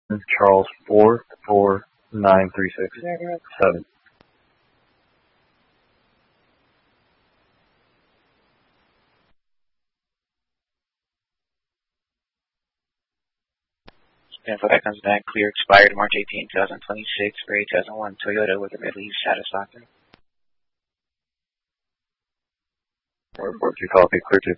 Charles 44936 Info that comes back clear, expired March 18, 2026 for a 2001 Toyota with a release satisfactory. Report to copy, clear to